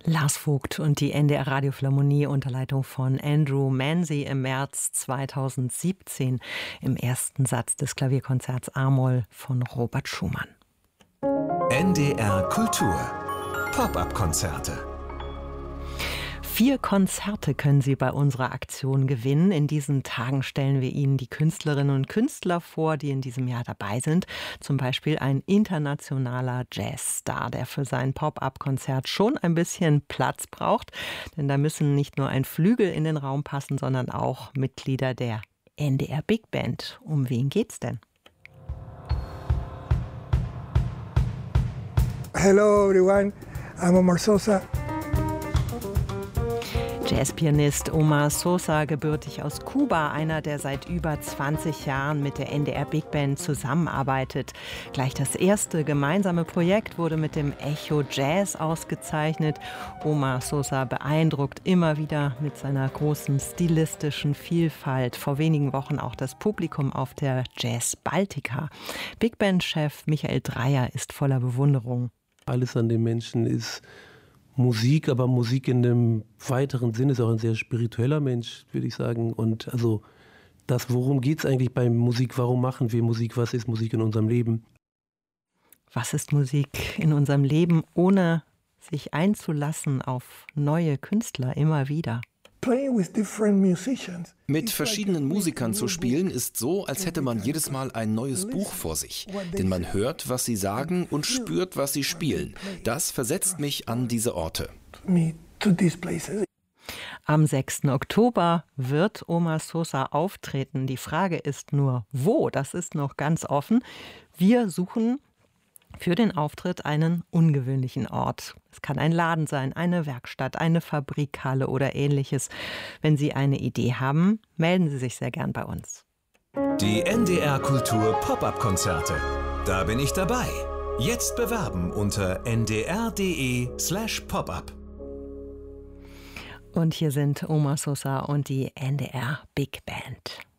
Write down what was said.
Lars Vogt und die NDR Radiophilharmonie unter Leitung von Andrew Manzi im März 2017 im ersten Satz des Klavierkonzerts A-Moll von Robert Schumann. NDR Kultur Pop-up-Konzerte. 4 Konzerte können Sie bei unserer Aktion gewinnen. In diesen Tagen stellen wir Ihnen die Künstlerinnen und Künstler vor, die in diesem Jahr dabei sind. Zum Beispiel ein internationaler Jazzstar, der für sein Pop-up-Konzert schon ein bisschen Platz braucht. Denn da müssen nicht nur ein Flügel in den Raum passen, sondern auch Mitglieder der NDR Big Band. Um wen geht's denn? Hello everyone, I'm Omar Sosa. Jazzpianist Omar Sosa, gebürtig aus Kuba, einer, der seit über 20 Jahren mit der NDR Big Band zusammenarbeitet. Gleich das erste gemeinsame Projekt wurde mit dem Echo Jazz ausgezeichnet. Omar Sosa beeindruckt immer wieder mit seiner großen stilistischen Vielfalt. Vor wenigen Wochen auch das Publikum auf der Jazz Baltica. Big Band-Chef Michael Dreyer ist voller Bewunderung. Alles an dem Menschen ist Musik, aber Musik in dem weiteren Sinn ist auch ein sehr spiritueller Mensch, würde ich sagen. Und also worum geht es eigentlich bei Musik? Warum machen wir Musik? Was ist Musik in unserem Leben? Was ist Musik in unserem Leben, ohne sich einzulassen auf neue Künstler immer wieder? Mit verschiedenen Musikern zu spielen ist so, als hätte man jedes Mal ein neues Buch vor sich. Denn man hört, was sie sagen und spürt, was sie spielen. Das versetzt mich an diese Orte. Am 6. Oktober wird Omar Sosa auftreten. Die Frage ist nur, wo? Das ist noch ganz offen. Wir suchen für den Auftritt einen ungewöhnlichen Ort. Es kann ein Laden sein, eine Werkstatt, eine Fabrikhalle oder ähnliches. Wenn Sie eine Idee haben, melden Sie sich sehr gern bei uns. Die NDR Kultur Pop-up-Konzerte. Da bin ich dabei. Jetzt bewerben unter ndr.de/popup. Und hier sind Omar Sosa und die NDR Big Band.